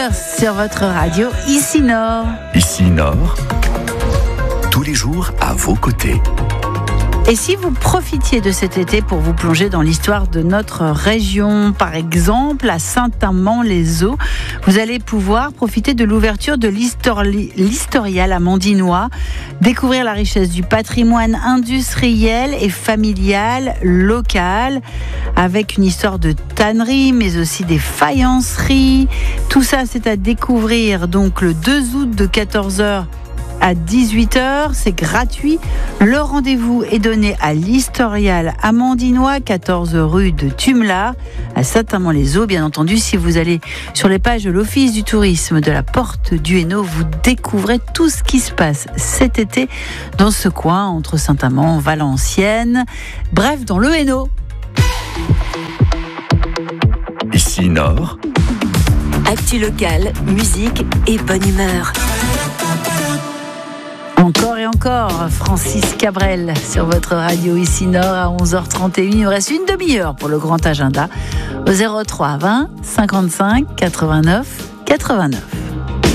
20h sur votre radio Ici Nord. Ici Nord, tous les jours à vos côtés. Et si vous profitiez de cet été pour vous plonger dans l'histoire de notre région, par exemple à Saint-Amand-les-Eaux, vous allez pouvoir profiter de l'ouverture de l'Historial amandinois, découvrir la richesse du patrimoine industriel et familial local, avec une histoire de tannerie, mais aussi des faïenceries. Tout ça, c'est à découvrir donc le 2 août de 14h à 18h, c'est gratuit. Le rendez-vous est donné à l'Historial amandinois, 14 rue de Tumelard, à Saint-Amand-les-Eaux. Bien entendu, si vous allez sur les pages de l'Office du tourisme de la Porte du Hainaut, vous découvrez tout ce qui se passe cet été dans ce coin, entre Saint-Amand, Valenciennes, bref, dans le Hainaut. Ici Nord, actu locale, musique et bonne humeur. Encore et encore, Francis Cabrel sur votre radio Ici Nord à 11h31. Il nous reste une demi-heure pour le grand agenda au 03 20 55 89 89.